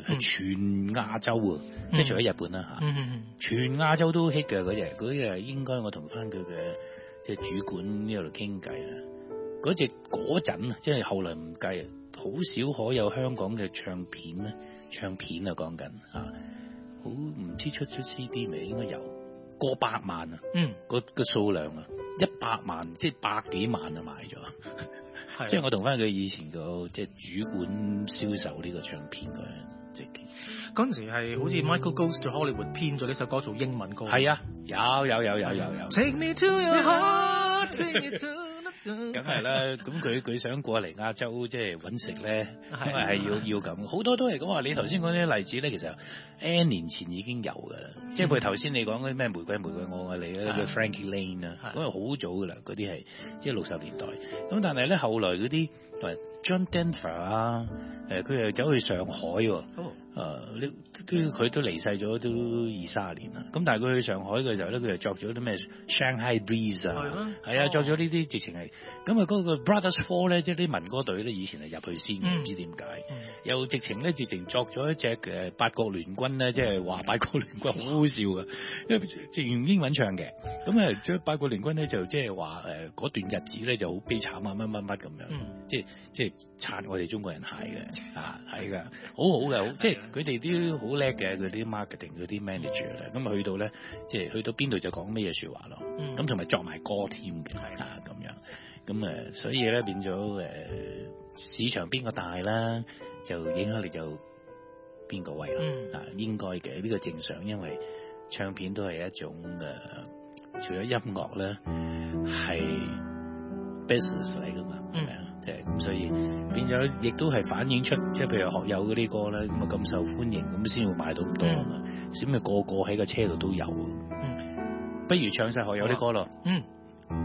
係全亞洲啊，即係除咗日本啦嚇，全亞洲都 hit 嘅嗰隻應該我同翻佢嘅即係主管呢度傾偈啦。嗰陣啊，即係後來唔計啊，好少可有香港嘅唱片啊講緊嚇，好唔知出 CD 未？應該有過百萬啊，個數量啊，100萬即係百幾萬啊賣咗。即係我同翻佢以前個即係主管銷售呢個唱片嘅，即係嗰陣時係好似 Michael Goes to Hollywood 編咗呢首歌做英文歌。 係啊，有。 Take me to your heart, take me to 梗係啦，咁佢想過嚟亞洲即係揾食咧，因為係要咁，好多都係咁話。你頭先講啲例子咧，其實 N 年前已經有嘅，即係譬如頭先你講嗰啲咩玫瑰我愛你啦，叫 Frankie Lane 啦，咁係好早噶啦，嗰啲係即係60年代。咁但係咧後來嗰啲John Denver 啊，佢又走去上海喎。佢都離世咗都20-30年啦。咁但係佢去上海嘅時候咧，佢又作咗啲咩 Shanghai Breeze 啊，係啊，作咗呢啲直情係咁啊。嗰個 Brothers Four 咧，即係啲民歌隊咧，以前係入去先嘅，唔知點解。又直情作咗一隻八國聯軍咧，即係話八國聯軍好好笑嘅，因為直情用英文唱嘅。咁啊，將八國聯軍咧就即係話嗰段日子咧就好悲慘啊，乜咁樣，即係擦我哋中國人鞋嘅啊，係㗎，好好嘅，即係。佢哋都好叻嘅，佢啲 marketing 嗰啲 manager 咧，咁啊去到咧，即係去到邊度就講咩嘢説話咯。咁同埋作埋歌添嘅，啊咁樣，咁所以咧變咗市場邊個大啦，就影響力就邊個位啦。應該嘅呢個正常，因為唱片都係一種除咗音樂咧係 business 嚟㗎嘛，係咪啊？即係咁，所以變咗，亦都係反映出，即係譬如學友嗰啲歌咧，咁啊咁受歡迎，咁先會買到咁多啊嘛。咁咪個個喺個車度都有。不如唱晒學友啲歌咯。